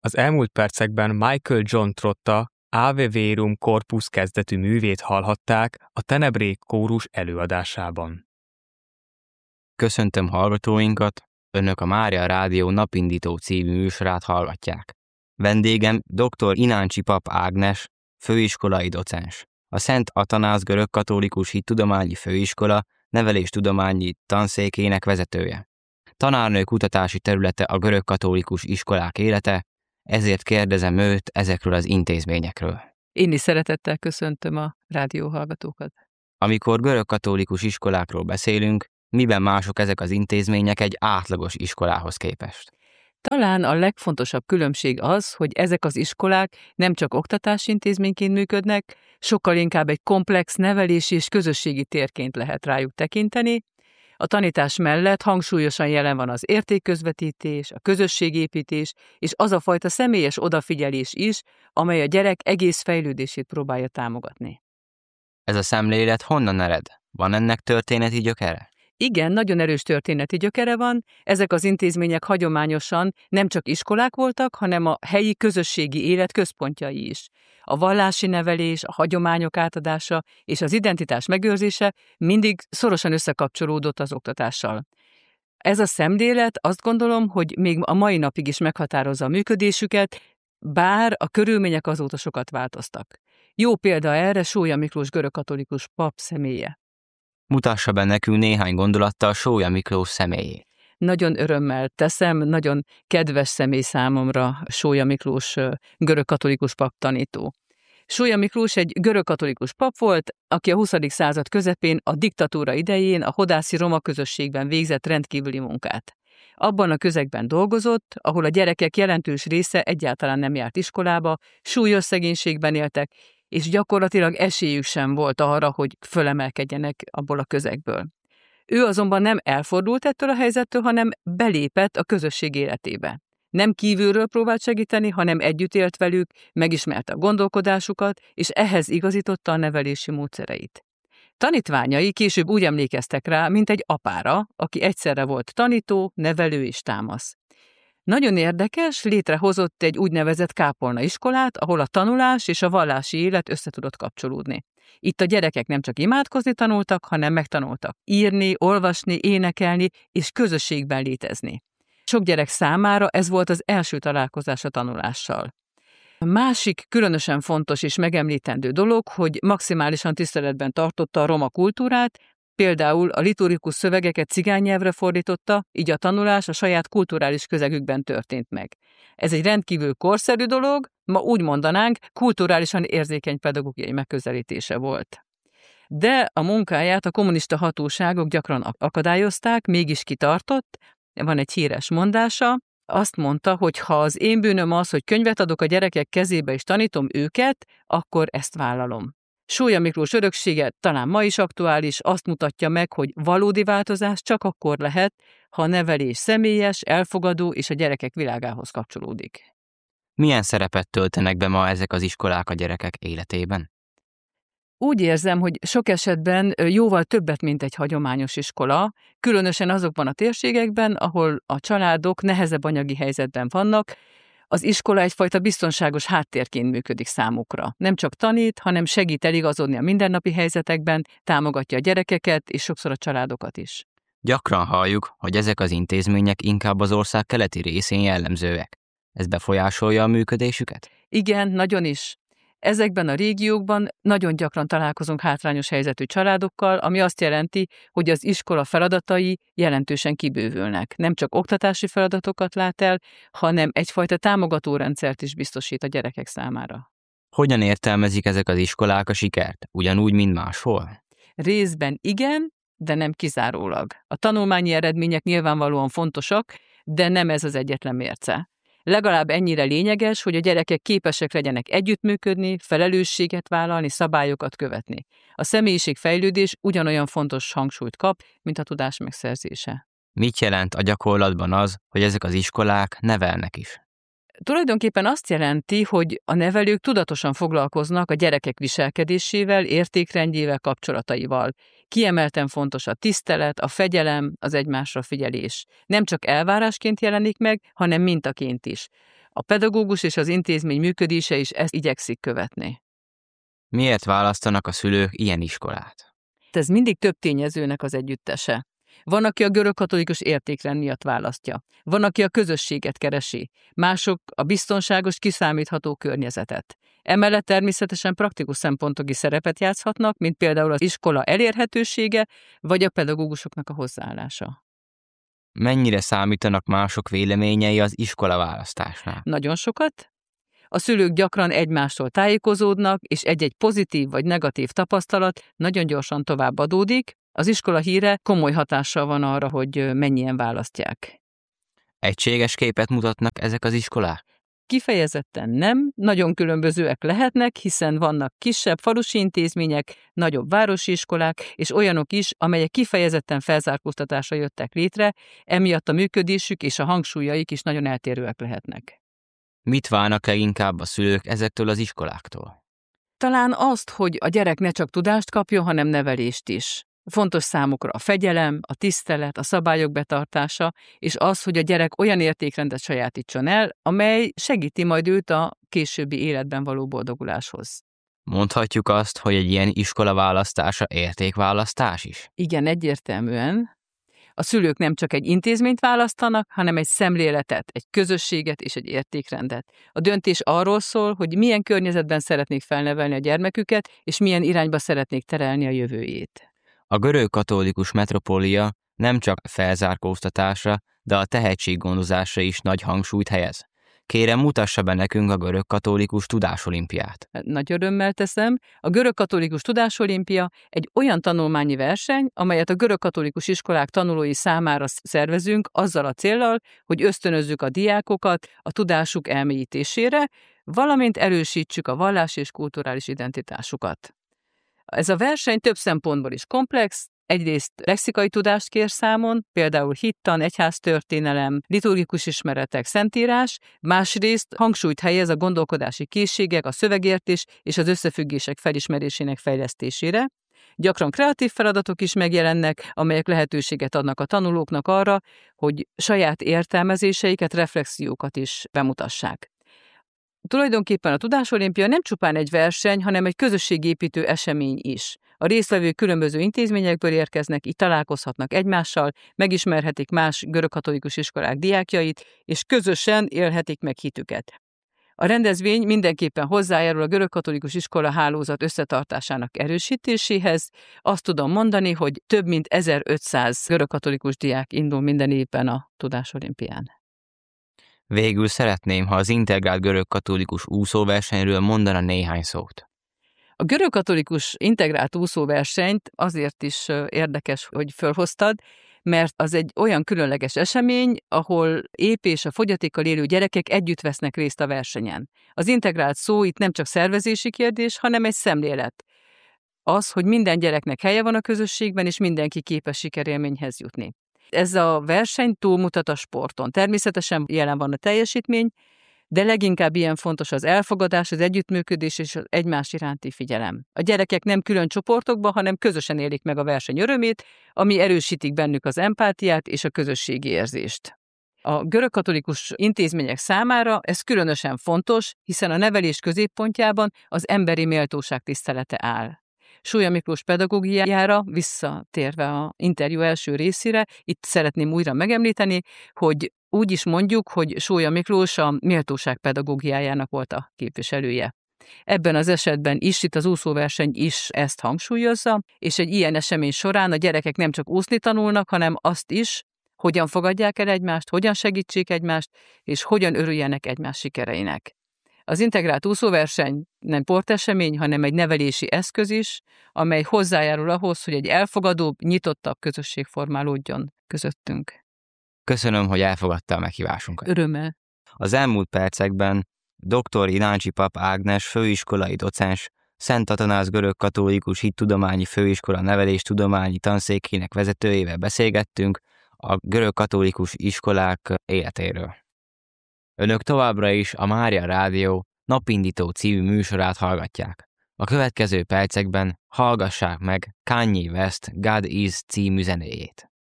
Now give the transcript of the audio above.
Az elmúlt percekben Michael John Trotta Ave Verum Corpus kezdetű művét hallhatták a Tenebrae kórus előadásában. Köszöntöm hallgatóinkat, Önök a Mária Rádió Napindító című műsorát hallgatják. Vendégem dr. Ináncsi Pap Ágnes, főiskolai docens, a Szent Atanász Görögkatolikus Hittudományi Főiskola neveléstudományi tanszékének vezetője. Tanárnő kutatási területe a görögkatolikus iskolák élete, ezért kérdezem őt ezekről az intézményekről. Én is szeretettel köszöntöm a rádióhallgatókat. Amikor görögkatolikus iskolákról beszélünk, miben mások ezek az intézmények egy átlagos iskolához képest? Talán a legfontosabb különbség az, hogy ezek az iskolák nem csak oktatási intézményként működnek, sokkal inkább egy komplex nevelési és közösségi térként lehet rájuk tekinteni. A tanítás mellett hangsúlyosan jelen van az értékközvetítés, a közösségépítés és az a fajta személyes odafigyelés is, amely a gyerek egész fejlődését próbálja támogatni. Ez a szemlélet honnan ered? Van ennek történeti gyökere? Igen, nagyon erős történeti gyökere van. Ezek az intézmények hagyományosan nem csak iskolák voltak, hanem a helyi közösségi élet központjai is. A vallási nevelés, a hagyományok átadása és az identitás megőrzése mindig szorosan összekapcsolódott az oktatással. Ez a szemlélet, azt gondolom, hogy még a mai napig is meghatározza a működésüket, bár a körülmények azóta sokat változtak. Jó példa erre Sólya Miklós görögkatolikus pap személye. Mutassa be nekünk néhány gondolattal Sólya Miklós személyét. Nagyon örömmel teszem, nagyon kedves személy számomra Sólya Miklós görögkatolikus pap tanító. Sólya Miklós egy görögkatolikus pap volt, aki a 20. század közepén a diktatúra idején a hodászi roma közösségben végzett rendkívüli munkát. Abban a közegben dolgozott, ahol a gyerekek jelentős része egyáltalán nem járt iskolába, súlyos szegénységben éltek, és gyakorlatilag esélyük sem volt arra, hogy fölemelkedjenek abból a közegből. Ő azonban nem elfordult ettől a helyzettől, hanem belépett a közösség életébe. Nem kívülről próbált segíteni, hanem együtt élt velük, megismerte a gondolkodásukat, és ehhez igazította a nevelési módszereit. Tanítványai később úgy emlékeztek rá, mint egy apára, aki egyszerre volt tanító, nevelő és támasz. Nagyon érdekes, létrehozott egy úgynevezett kápolna iskolát, ahol a tanulás és a vallási élet össze tudott kapcsolódni. Itt a gyerekek nem csak imádkozni tanultak, hanem megtanultak írni, olvasni, énekelni és közösségben létezni. Sok gyerek számára ez volt az első találkozás a tanulással. A másik különösen fontos és megemlítendő dolog, hogy maximálisan tiszteletben tartotta a roma kultúrát, például a liturgikus szövegeket cigánynyelvre fordította, így a tanulás a saját kulturális közegükben történt meg. Ez egy rendkívül korszerű dolog, ma úgy mondanánk, kulturálisan érzékeny pedagógiai megközelítése volt. De a munkáját a kommunista hatóságok gyakran akadályozták, mégis kitartott. Van egy híres mondása, azt mondta, hogy ha az én bűnöm az, hogy könyvet adok a gyerekek kezébe és tanítom őket, akkor ezt vállalom. Sólya Miklós öröksége talán ma is aktuális, azt mutatja meg, hogy valódi változás csak akkor lehet, ha a nevelés személyes, elfogadó és a gyerekek világához kapcsolódik. Milyen szerepet töltenek be ma ezek az iskolák a gyerekek életében? Úgy érzem, hogy sok esetben jóval többet, mint egy hagyományos iskola, különösen azokban a térségekben, ahol a családok nehezebb anyagi helyzetben vannak, az iskola egyfajta biztonságos háttérként működik számukra. Nem csak tanít, hanem segít eligazodni a mindennapi helyzetekben, támogatja a gyerekeket és sokszor a családokat is. Gyakran halljuk, hogy ezek az intézmények inkább az ország keleti részén jellemzőek. Ez befolyásolja a működésüket? Igen, nagyon is. Ezekben a régiókban nagyon gyakran találkozunk hátrányos helyzetű családokkal, ami azt jelenti, hogy az iskola feladatai jelentősen kibővülnek. Nem csak oktatási feladatokat lát el, hanem egyfajta támogatórendszert is biztosít a gyerekek számára. Hogyan értelmezik ezek az iskolák a sikert? Ugyanúgy, mint máshol? Részben igen, de nem kizárólag. A tanulmányi eredmények nyilvánvalóan fontosak, de nem ez az egyetlen mérce. Legalább ennyire lényeges, hogy a gyerekek képesek legyenek együttműködni, felelősséget vállalni, szabályokat követni. A személyiségfejlődés ugyanolyan fontos hangsúlyt kap, mint a tudás megszerzése. Mit jelent a gyakorlatban az, hogy ezek az iskolák nevelnek is? Tulajdonképpen azt jelenti, hogy a nevelők tudatosan foglalkoznak a gyerekek viselkedésével, értékrendjével, kapcsolataival. Kiemelten fontos a tisztelet, a fegyelem, az egymásra figyelés. Nem csak elvárásként jelenik meg, hanem mintaként is. A pedagógus és az intézmény működése is ezt igyekszik követni. Miért választanak a szülők ilyen iskolát? Ez mindig több tényezőnek az együttese. Van, aki a görögkatolikus értékrend miatt választja. Van, aki a közösséget keresi. Mások a biztonságos, kiszámítható környezetet. Emellett természetesen praktikus szempontok is szerepet játszhatnak, mint például az iskola elérhetősége, vagy a pedagógusoknak a hozzáállása. Mennyire számítanak mások véleményei az iskola választásnál? Nagyon sokat. A szülők gyakran egymástól tájékozódnak, és egy-egy pozitív vagy negatív tapasztalat nagyon gyorsan továbbadódik. Az iskola híre komoly hatással van arra, hogy mennyien választják. Egységes képet mutatnak ezek az iskolák? Kifejezetten nem, nagyon különbözőek lehetnek, hiszen vannak kisebb falusi intézmények, nagyobb városi iskolák, és olyanok is, amelyek kifejezetten felzárkóztatásra jöttek létre, emiatt a működésük és a hangsúlyaik is nagyon eltérőek lehetnek. Mit várnak leginkább a szülők ezektől az iskoláktól? Talán azt, hogy a gyerek ne csak tudást kapjon, hanem nevelést is. Fontos számukra a fegyelem, a tisztelet, a szabályok betartása, és az, hogy a gyerek olyan értékrendet sajátítson el, amely segíti majd őt a későbbi életben való boldoguláshoz. Mondhatjuk azt, hogy egy ilyen iskola választása értékválasztás is? Igen, egyértelműen. A szülők nem csak egy intézményt választanak, hanem egy szemléletet, egy közösséget és egy értékrendet. A döntés arról szól, hogy milyen környezetben szeretnék felnevelni a gyermeküket, és milyen irányba szeretnék terelni a jövőjét. A görögkatolikus metropólia nem csak felzárkóztatásra, de a tehetséggondozásra is nagy hangsúlyt helyez. Kérem, mutassa be nekünk a görögkatolikus tudásolimpiát. Nagy örömmel teszem. A görögkatolikus tudásolimpia egy olyan tanulmányi verseny, amelyet a görögkatolikus iskolák tanulói számára szervezünk azzal a céllal, hogy ösztönözzük a diákokat a tudásuk elmélyítésére, valamint erősítsük a vallási és kulturális identitásukat. Ez a verseny több szempontból is komplex. Egyrészt lexikai tudást kér számon, például hittan, egyháztörténelem, liturgikus ismeretek, szentírás, másrészt hangsúlyt helyez a gondolkodási készségek, a szövegértés és az összefüggések felismerésének fejlesztésére. Gyakran kreatív feladatok is megjelennek, amelyek lehetőséget adnak a tanulóknak arra, hogy saját értelmezéseiket, reflexiókat is bemutassák. Tulajdonképpen a Tudásolimpia nem csupán egy verseny, hanem egy közösségépítő esemény is. A résztvevők különböző intézményekből érkeznek, így találkozhatnak egymással, megismerhetik más görögkatolikus iskolák diákjait, és közösen élhetik meg hitüket. A rendezvény mindenképpen hozzájárul a görögkatolikus iskola hálózat összetartásának erősítéséhez. Azt tudom mondani, hogy több mint 1500 görögkatolikus diák indul minden évben a Tudásolimpián. Végül szeretném, ha az integrált görögkatolikus úszóversenyről mondana néhány szót. A görögkatolikus integrált úszóversenyt azért is érdekes, hogy fölhoztad, mert az egy olyan különleges esemény, ahol ép és a fogyatékkal élő gyerekek együtt vesznek részt a versenyen. Az integrált szó itt nem csak szervezési kérdés, hanem egy szemlélet. Az, hogy minden gyereknek helye van a közösségben, és mindenki képes sikerélményhez jutni. Ez a verseny túlmutat a sporton. Természetesen jelen van a teljesítmény, de leginkább ilyen fontos az elfogadás, az együttműködés és az egymás iránti figyelem. A gyerekek nem külön csoportokban, hanem közösen élik meg a verseny örömét, ami erősítik bennük az empátiát és a közösségi érzést. A görögkatolikus intézmények számára ez különösen fontos, hiszen a nevelés középpontjában az emberi méltóság tisztelete áll. Sólya Miklós pedagógiájára, visszatérve a interjú első részére, itt szeretném újra megemlíteni, hogy úgy is mondjuk, hogy Sólya Miklós a méltóság pedagógiájának volt a képviselője. Ebben az esetben is, itt az úszóverseny is ezt hangsúlyozza, és egy ilyen esemény során a gyerekek nem csak úszni tanulnak, hanem azt is, hogyan fogadják el egymást, hogyan segítsék egymást, és hogyan örüljenek egymás sikereinek. Az integrált úszóverseny nem sportesemény, hanem egy nevelési eszköz is, amely hozzájárul ahhoz, hogy egy elfogadóbb, nyitottabb közösség formálódjon közöttünk. Köszönöm, hogy elfogadta a meghívásunkat. Örömmel. Az elmúlt percekben dr. Ináncsi Pap Ágnes főiskolai docens, Szent Atanász görögkatolikus hittudományi főiskola neveléstudományi tanszékének vezetőjével beszélgettünk a görögkatolikus iskolák életéről. Önök továbbra is a Mária Rádió Napindító című műsorát hallgatják. A következő percekben hallgassák meg Kanye West God Is című zenéjét.